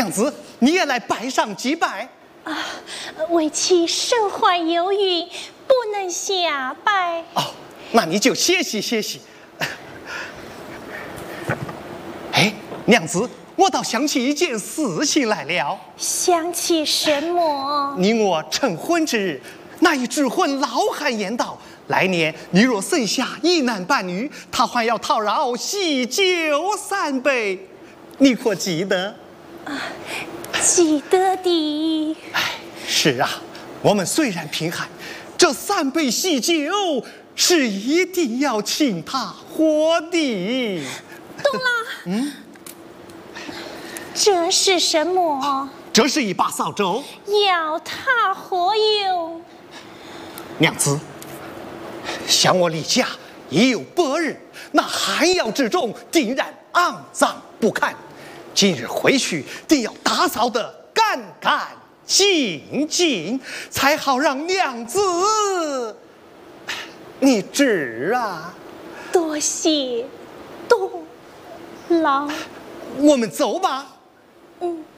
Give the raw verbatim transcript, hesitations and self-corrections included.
娘子，你也来拜上几拜啊？为妻身患忧郁，不能下拜。 哦，那你就歇息歇息。哎，娘子，我倒想起一件事情来了。 想起什么？ 你我成婚之日，那一纸婚老汉言道，来年你若生下一男半女，他还要讨饶喜酒三杯，你可记得？ 啊，记得的。 哎，是啊，我们虽然贫寒，这三杯喜酒是一定要请他喝的。 懂了。 嗯， 这是什么？ 这是一把扫帚， 要他何用？ 娘子，想我离家已有八日，那寒窑之中定然肮脏不堪。今日回去定要打扫得干干净净，才好让娘子你知啊。 多谢东老， 我们走吧。 嗯。